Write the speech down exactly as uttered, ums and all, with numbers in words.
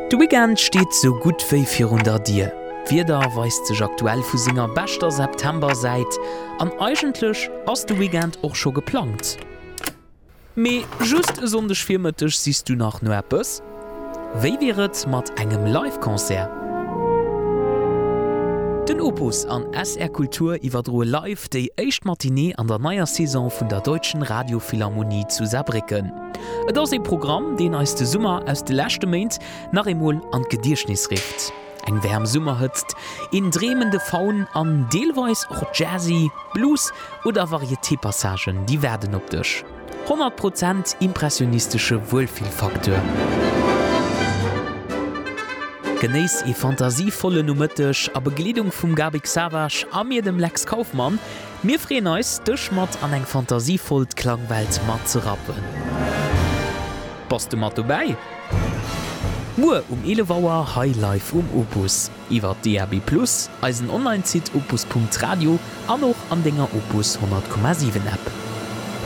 De Weekend steht so gut wie vierhundert dir. Wieder weist sich aktuell vu Singer bester September seit, an eigentlich ass de Weekend auch schon geplant. Me just sondech firmetisch siehst du nach no etwas? Wéi wäret mat engem Live-Konzert? Den Opus an S R Kultur iwwerdroe live déi éicht Matinée an der neier Saison vun der Deutschen Radiophilharmonie zu Saarbrücken. Et ass e Programm, den als de Summer aus de lächte Meint nach emol an Gedierschnis rift. Eng wärm Summer hëtzt, in dremende Faun an deelweis och Jazzy, Blues oder Varieté-Passagen, die werden op dech. hundert Prozent impressionistische Wohlfühlfaktor. Genéis e fantasievolle Numëttech a Begliedung vum Gabi Savage a mir dem Lex Kaufmann, mir freen eus dech mat an eng fantasievollt Klangwelt mat ze rappen. Passt du mat vorbei? Mue um elewauer Highlife um Opus, iwwer D A B plus, als en Online-Zit opus punkt radio an noch an denger Opus hundert Komma sieben App.